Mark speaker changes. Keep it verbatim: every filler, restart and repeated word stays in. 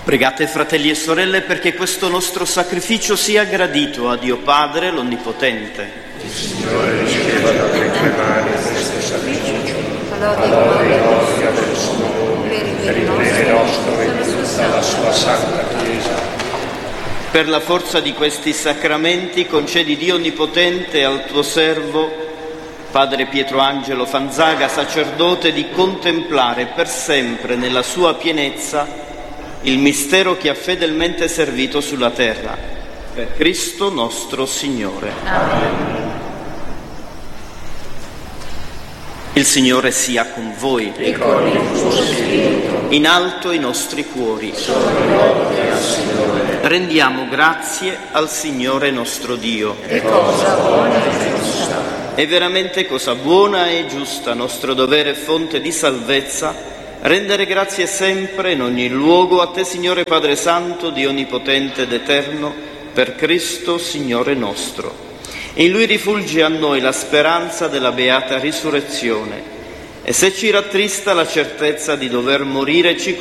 Speaker 1: Pregate, fratelli e sorelle, perché questo nostro sacrificio sia gradito a Dio Padre, l'Onnipotente.
Speaker 2: Il Signore riceva da tue mani questo sacrificio, alla gloria del suo nome, per il bene nostro e di tutta la sua santa Chiesa.
Speaker 1: Per la forza di questi sacramenti concedi, Dio Onnipotente, al tuo servo, Padre Pietro Angelo Fanzaga, sacerdote, di contemplare per sempre nella sua pienezza il mistero che ha fedelmente servito sulla terra. Per Cristo nostro Signore.
Speaker 2: Amen.
Speaker 1: Il Signore sia con voi.
Speaker 2: E con il tuo spirito.
Speaker 1: In alto i nostri cuori.
Speaker 2: Sono rivolti al Signore.
Speaker 1: Rendiamo grazie al Signore nostro Dio.
Speaker 2: È cosa buona e giusta.
Speaker 1: È veramente cosa buona e giusta, nostro dovere e fonte di salvezza, rendere grazie sempre in ogni luogo a te, Signore Padre Santo, Dio Onnipotente ed Eterno, per Cristo Signore nostro. In Lui rifulge a noi la speranza della beata risurrezione, e se ci rattrista la certezza di dover morire, ci